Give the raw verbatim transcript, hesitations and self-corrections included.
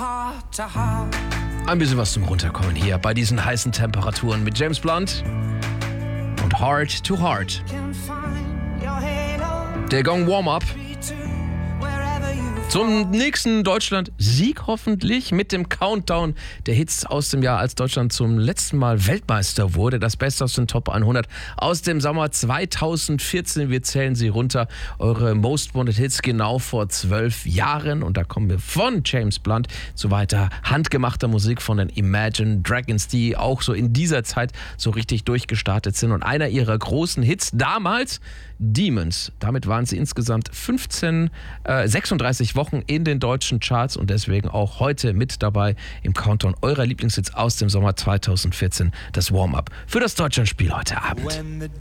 Ein bisschen was zum Runterkommen hier bei diesen heißen Temperaturen mit James Blunt und Heart to Heart. Der Gong Warm-Up zum nächsten Deutschland-Sieg hoffentlich mit dem Countdown der Hits aus dem Jahr, als Deutschland zum letzten Mal Weltmeister wurde. Das Beste aus den Top hundert aus dem Sommer zweitausendvierzehn. Wir zählen sie runter. Eure Most Wanted Hits genau vor zwölf Jahren. Und da kommen wir von James Blunt zu weiter handgemachter Musik von den Imagine Dragons, die auch so in dieser Zeit so richtig durchgestartet sind. Und einer ihrer großen Hits damals, Demons. Damit waren sie insgesamt fünfzehn, äh, sechsunddreißig Wochen in den deutschen Charts und deswegen auch heute mit dabei im Countdown eurer Lieblingshits aus dem Sommer zweitausendvierzehn, das Warm-Up für das Deutschlandspiel heute Abend.